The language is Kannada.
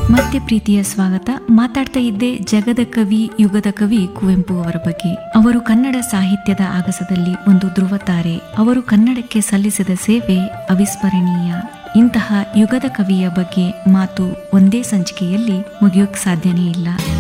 ಮತ್ತೆ ಪ್ರೀತಿಯ ಸ್ವಾಗತ. ಮಾತಾಡ್ತಾ ಇದ್ದೆ ಜಗದ ಕವಿ, ಯುಗದ ಕವಿ ಕುವೆಂಪು ಅವರ ಬಗ್ಗೆ. ಅವರು ಕನ್ನಡ ಸಾಹಿತ್ಯದ ಆಗಸದಲ್ಲಿ ಒಂದು ಧ್ರುವತಾರೆ. ಅವರು ಕನ್ನಡಕ್ಕೆ ಸಲ್ಲಿಸಿದ ಸೇವೆ ಅವಿಸ್ಮರಣೀಯ. ಇಂತಹ ಯುಗದ ಕವಿಯ ಬಗ್ಗೆ ಮಾತು ಒಂದೇ ಸಂಚಿಕೆಯಲ್ಲಿ ಮುಗಿಯೋಕ್ ಸಾಧ್ಯನೇ ಇಲ್ಲ.